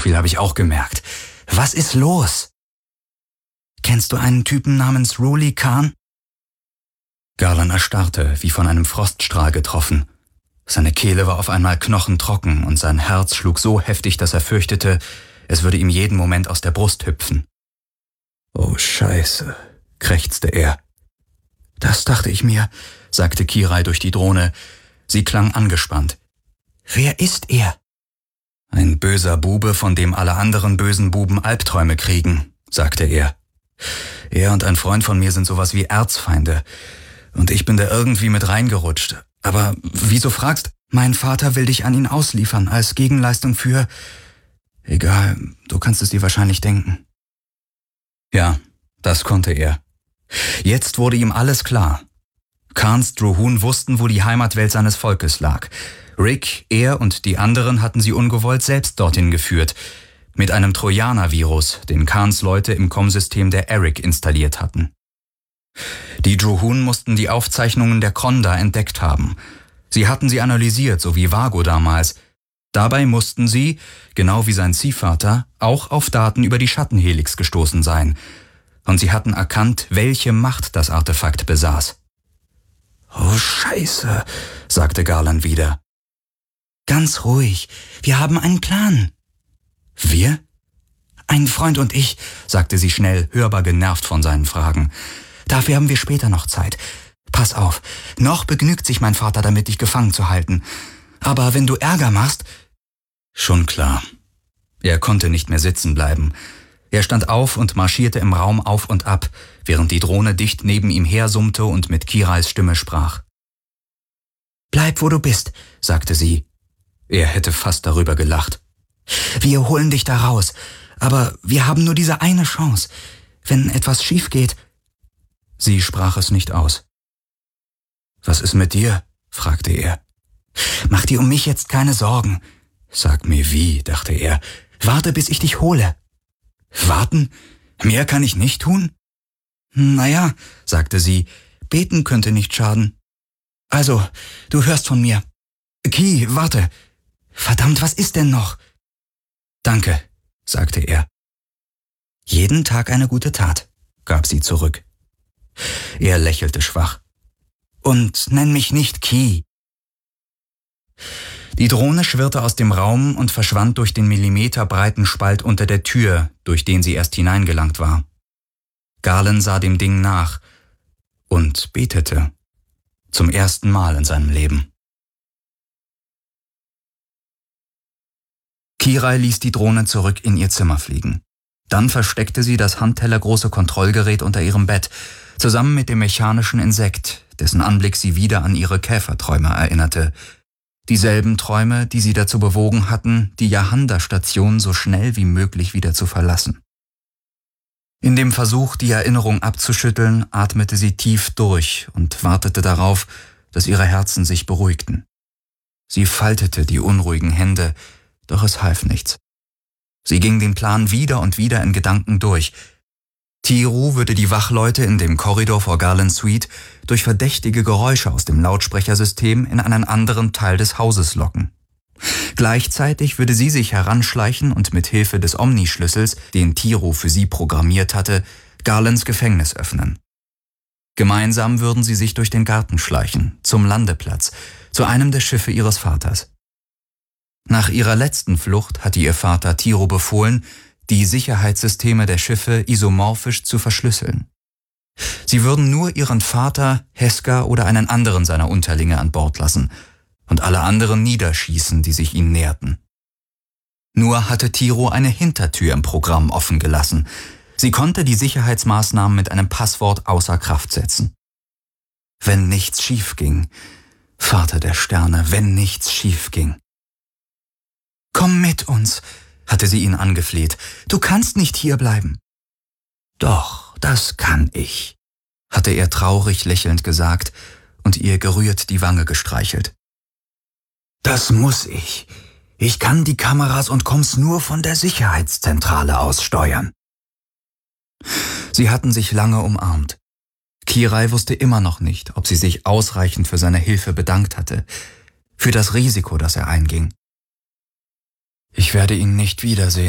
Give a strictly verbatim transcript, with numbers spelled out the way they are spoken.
viel habe ich auch gemerkt. Was ist los? Kennst du einen Typen namens Ruli Khan? Garland erstarrte, wie von einem Froststrahl getroffen. Seine Kehle war auf einmal knochentrocken und sein Herz schlug so heftig, dass er fürchtete, es würde ihm jeden Moment aus der Brust hüpfen. »Oh, Scheiße«, krächzte er. »Das dachte ich mir«, sagte Kirai durch die Drohne. Sie klang angespannt. »Wer ist er?« »Ein böser Bube, von dem alle anderen bösen Buben Albträume kriegen«, sagte er. »Er und ein Freund von mir sind sowas wie Erzfeinde. Und ich bin da irgendwie mit reingerutscht. Aber wieso fragst? Mein Vater will dich an ihn ausliefern, als Gegenleistung für... Egal, du kannst es dir wahrscheinlich denken.« Ja, das konnte er. Jetzt wurde ihm alles klar. Khans Drohun wussten, wo die Heimatwelt seines Volkes lag. Rick, er und die anderen hatten sie ungewollt selbst dorthin geführt. Mit einem Trojaner-Virus, den Khans Leute im Kommsystem der Eric installiert hatten. Die Drohun mussten die Aufzeichnungen der Kronda entdeckt haben. Sie hatten sie analysiert, so wie Vago damals. Dabei mussten sie, genau wie sein Ziehvater, auch auf Daten über die Schattenhelix gestoßen sein. Und sie hatten erkannt, welche Macht das Artefakt besaß. »Oh, Scheiße«, sagte Garland wieder. »Ganz ruhig, wir haben einen Plan.« »Wir?« »Ein Freund und ich«, sagte sie schnell, hörbar genervt von seinen Fragen. »Dafür haben wir später noch Zeit. Pass auf, noch begnügt sich mein Vater damit, dich gefangen zu halten. Aber wenn du Ärger machst...« Schon klar. Er konnte nicht mehr sitzen bleiben. Er stand auf und marschierte im Raum auf und ab, während die Drohne dicht neben ihm hersummte und mit Kirais Stimme sprach. »Bleib, wo du bist«, sagte sie. Er hätte fast darüber gelacht. »Wir holen dich da raus, aber wir haben nur diese eine Chance. Wenn etwas schief geht...« Sie sprach es nicht aus. »Was ist mit dir?« fragte er. »Mach dir um mich jetzt keine Sorgen.« »Sag mir wie«, dachte er. »Warte, bis ich dich hole.« »Warten? Mehr kann ich nicht tun?« »Naja«, sagte sie, »beten könnte nicht schaden. Also, du hörst von mir. Ki, warte. Verdammt, was ist denn noch?« »Danke«, sagte er. »Jeden Tag eine gute Tat«, gab sie zurück. Er lächelte schwach. »Und nenn mich nicht Ki.« Die Drohne schwirrte aus dem Raum und verschwand durch den millimeterbreiten Spalt unter der Tür, durch den sie erst hineingelangt war. Garland sah dem Ding nach und betete. Zum ersten Mal in seinem Leben. Kirai ließ die Drohne zurück in ihr Zimmer fliegen. Dann versteckte sie das handtellergroße Kontrollgerät unter ihrem Bett, zusammen mit dem mechanischen Insekt, dessen Anblick sie wieder an ihre Käferträume erinnerte. Dieselben Träume, die sie dazu bewogen hatten, die Yahanda-Station so schnell wie möglich wieder zu verlassen. In dem Versuch, die Erinnerung abzuschütteln, atmete sie tief durch und wartete darauf, dass ihre Herzen sich beruhigten. Sie faltete die unruhigen Hände, doch es half nichts. Sie ging den Plan wieder und wieder in Gedanken durch. Tiru würde die Wachleute in dem Korridor vor Garlands Suite durch verdächtige Geräusche aus dem Lautsprechersystem in einen anderen Teil des Hauses locken. Gleichzeitig würde sie sich heranschleichen und mit Hilfe des Omnischlüssels, den Tiru für sie programmiert hatte, Garlands Gefängnis öffnen. Gemeinsam würden sie sich durch den Garten schleichen, zum Landeplatz, zu einem der Schiffe ihres Vaters. Nach ihrer letzten Flucht hatte ihr Vater Tiru befohlen, die Sicherheitssysteme der Schiffe isomorphisch zu verschlüsseln. Sie würden nur ihren Vater, Heska oder einen anderen seiner Unterlinge an Bord lassen und alle anderen niederschießen, die sich ihnen näherten. Nur hatte Tiru eine Hintertür im Programm offen gelassen. Sie konnte die Sicherheitsmaßnahmen mit einem Passwort außer Kraft setzen. Wenn nichts schief ging, Vater der Sterne, wenn nichts schief ging. »Komm mit uns«, hatte sie ihn angefleht. »Du kannst nicht hierbleiben.« »Doch, das kann ich«, hatte er traurig lächelnd gesagt und ihr gerührt die Wange gestreichelt. »Das muss ich. Ich kann die Kameras und Comms nur von der Sicherheitszentrale aus steuern.« Sie hatten sich lange umarmt. Kirai wusste immer noch nicht, ob sie sich ausreichend für seine Hilfe bedankt hatte, für das Risiko, das er einging. »Ich werde ihn nicht wiedersehen«,